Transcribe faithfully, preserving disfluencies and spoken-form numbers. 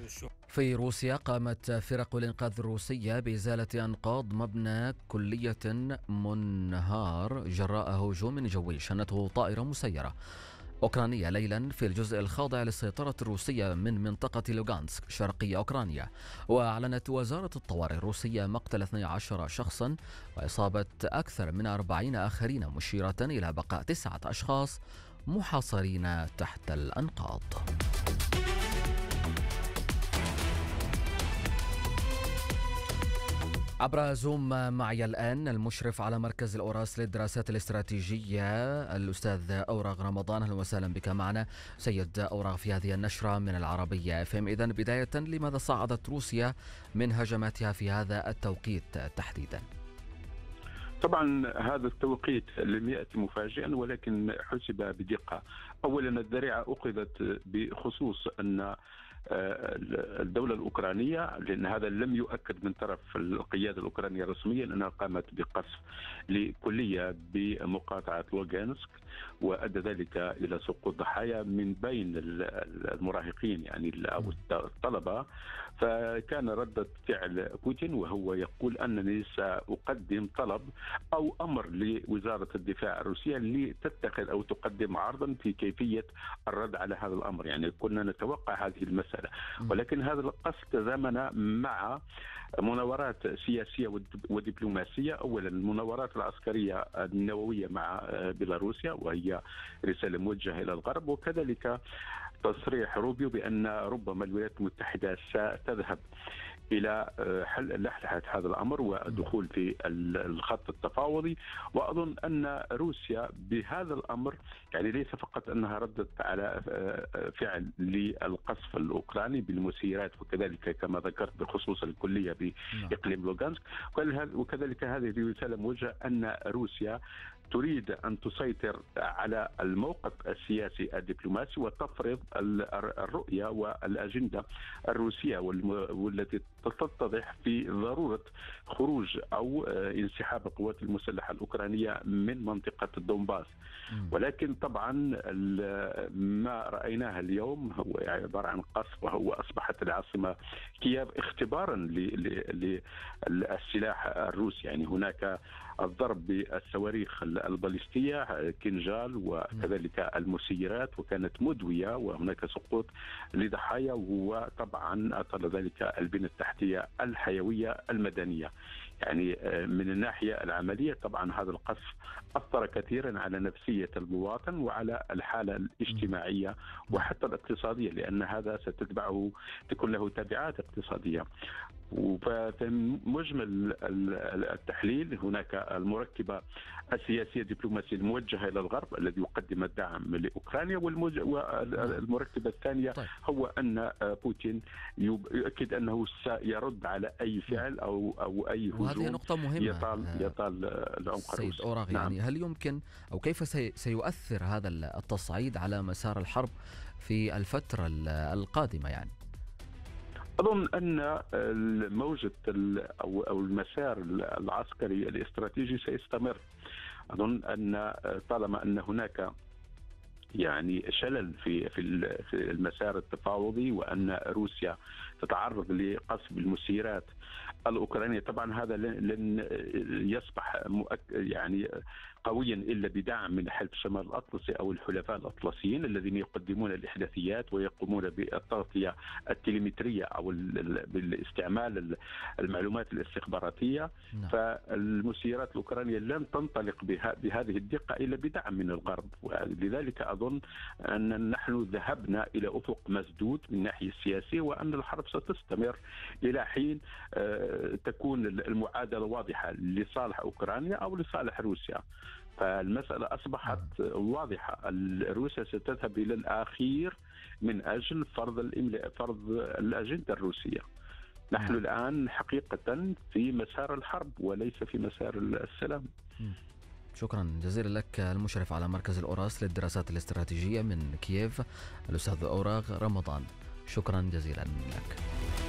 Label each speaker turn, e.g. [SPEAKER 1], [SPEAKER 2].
[SPEAKER 1] في روسيا قامت فرق الإنقاذ الروسية بإزالة أنقاض مبنى كلية منهار جراء هجوم جوي شنته طائرة مسيرة أوكرانية ليلا في الجزء الخاضع للسيطرة الروسية من منطقة لوغانسك شرقية أوكرانيا. وأعلنت وزارة الطوارئ الروسية مقتل اثني عشر شخصا وإصابة أكثر من أربعين آخرين، مشيرة إلى بقاء تسعة أشخاص محاصرين تحت الأنقاض. عبر زوم معي الآن المشرف على مركز الأوراس للدراسات الاستراتيجية الأستاذ أوراغ رمضان. أهلا وسهلا بك معنا سيد أوراغ في هذه النشرة من العربية اف ام. إذن بداية، لماذا صعدت روسيا من هجماتها في هذا التوقيت تحديدا؟
[SPEAKER 2] طبعا هذا التوقيت لم يأتي مفاجئا ولكن حسب بدقة. أولا الذريعة أخذت بخصوص أن الدولة الأوكرانية، لأن هذا لم يؤكد من طرف القيادة الأوكرانية رسميا، أنها قامت بقصف لكلية بمقاطعة لوغانسك وأدى ذلك إلى سقوط ضحايا من بين المراهقين يعني أو الطلبة. فكان ردة فعل بوتين وهو يقول أنني سأقدم طلب أو أمر لوزارة الدفاع الروسية لتتخذ أو تقدم عرضا في كيفية الرد على هذا الأمر. يعني كنا نتوقع هذه المسألة، ولكن هذا القصف تزامن مع مناورات سياسية ودبلوماسية. أولا المناورات العسكرية النووية مع بيلاروسيا وهي رسالة موجهة إلى الغرب، وكذلك تصريح روبيو بأن ربما الولايات المتحدة ستذهب إلى حل لحلحة هذا الأمر ودخول في الخط التفاوضي. وأظن أن روسيا بهذا الأمر يعني ليس فقط أنها ردت على فعل للقصف الأوكراني بالمسيرات وكذلك كما ذكرت بخصوص الكلية بإقليم لوغانسك، وكذلك هذه رسالة موجهة أن روسيا تريد أن تسيطر على الموقف السياسي الدبلوماسي وتفرض الرؤية والأجندة الروسية والتي تتضح في ضرورة خروج أو انسحاب القوات المسلحة الأوكرانية من منطقة الدونباس. ولكن طبعا ما رأيناه اليوم هو عبارة عن قصف، وهو أصبحت العاصمة كييف اختبارا للسلاح الروسي. يعني هناك الضرب بالصواريخ الباليستية كنجال وكذلك المسيرات وكانت مدوية، وهناك سقوط لضحايا، وطبعا أطال ذلك البنية التحتية الحيوية المدنية. يعني من الناحية العملية طبعا هذا القصف أثر كثيرا على نفسية المواطن وعلى الحالة الاجتماعية وحتى الاقتصادية، لأن هذا ستتبعه تكون له تبعات اقتصادية. وفي مجمل التحليل هناك المركبة السياسية الدبلوماسية الموجهة إلى الغرب الذي يقدم الدعم لأوكرانيا، والمركبة الثانية هو أن بوتين يؤكد أنه سيرد على أي فعل أو أو أي هجوم.
[SPEAKER 1] وهذه نقطة مهمة
[SPEAKER 2] يطال يطال العمق الروسي.
[SPEAKER 1] سيد أوراغ، يعني نعم. هل يمكن أو كيف سيؤثر هذا التصعيد على مسار الحرب في الفترة القادمة؟ يعني
[SPEAKER 2] أظن أن موجة أو المسار العسكري الاستراتيجي سيستمر. أظن أن طالما أن هناك يعني شلل في في المسار التفاوضي وأن روسيا تتعرض لقصف المسيرات الأوكرانية، طبعا هذا لن يصبح يعني قويا إلا بدعم من حلف شمال الأطلسي أو الحلفاء الأطلسيين الذين يقدمون الإحداثيات ويقومون بالتغطية التليمترية أو بالاستعمال المعلومات الاستخباراتية. نعم. فالمسيرات الأوكرانية لن تنطلق بهذه الدقة إلا بدعم من الغرب، ولذلك أظن أن نحن ذهبنا إلى أفق مسدود من الناحية السياسية، وأن الحرب ستستمر إلى حين تكون المعادلة واضحة لصالح أوكرانيا أو لصالح روسيا. فالمسألة أصبحت واضحة، روسيا ستذهب إلى الأخير من أجل فرض فرض الأجندة الروسية. نحن الآن حقيقة في مسار الحرب وليس في مسار السلام.
[SPEAKER 1] شكرا جزيلا لك المشرف على مركز الأوراس للدراسات الاستراتيجية من كييف الأستاذ أوراغ رمضان. شكرا جزيلا لك.